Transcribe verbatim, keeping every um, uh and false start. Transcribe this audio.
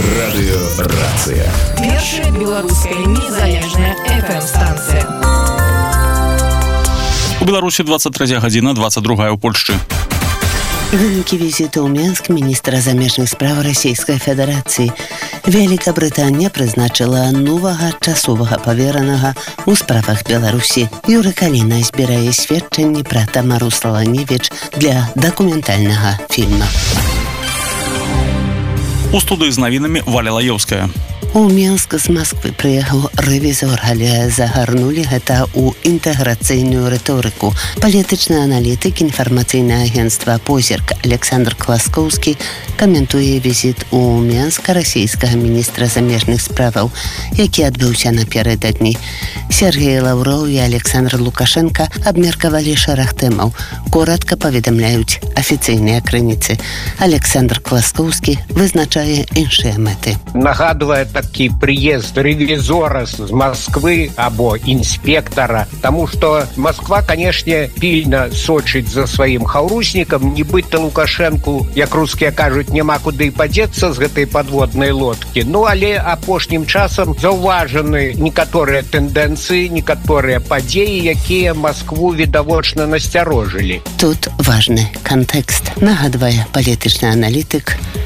Радыёрацыя. Першая беларуская незалежная эф эм-станцыя. У Беларусі двадцать третья гадзіна, двадцать другая ў Польшчы. Вынікі візіту ў Мінск міністра замежных справ Расійскай Федэрацыі. Великабрытанія прызначыла новага часовага паверанага ў справах Беларусі. Юры Каліна збірае сведчанні пра Тамару Саланевіч для дакументальнага фільма. У студыі з навінамі Валя Лаёўская. У Мінск з Масквы прыехаў рэвізор, але загарнулі гэта ў інтэграцыйную рыторыку. Палітычны аналітык інфармацыйнае агенцтва «Позірк» Александр Класкоўскі каментуе візіт у Мінск расійскага міністра замежных справаў, які адбыўся напярэдадні. Сергей Лаўроў і Александр Лукашенко абмеркавалі шэраг тэмаў. Коратка паведамляюць афіцыйныя крыніцы. Александр Класкоўскі вызначае іншыя мэты. Нагадывае такі прыезд рэвізора з Москвы або інспектара, таму што Москва, канешне, пільна сочыць за сваім хаўруснікам, нібыта Лукашэнку, як рускія кажуць, няма куды падзецца з гэтай падводнай лодкі. Ну, але апошнім часам заўважаны некаторыя тэндэнцыі, некаторыя падзеі, якія Москву відавочна насцярожылі. Тут важны кантэкст, нагадвае палітычны аналітык